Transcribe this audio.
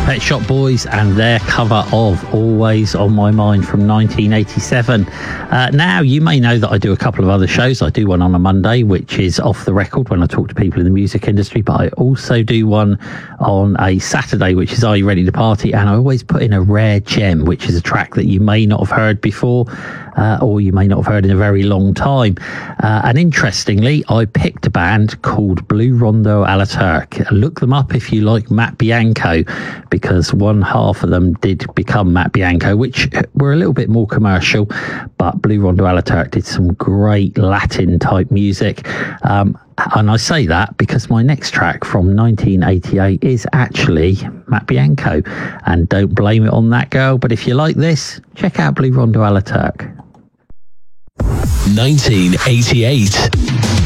Pet Shop Boys and their cover of Always on My Mind from 1987. Now, you may know that I do a couple of other shows. I do one on a Monday, which is Off the Record, when I talk to people in the music industry, but I also do one on a Saturday, which is Are You Ready to Party? And I always put in a rare gem, which is a track that you may not have heard before, or you may not have heard in a very long time. And interestingly, I picked a band called Blue Rondo Alla Turk. Look them up if you like Matt Bianco, because one half of them did become Matt Bianco, which were a little bit more commercial, but Blue Rondo Alla Turk did some great Latin type music. And I say that because my next track from 1988 is actually Matt Bianco, and don't blame it on that girl. But if you like this, check out Blue Rondo Alla Turk. 1988.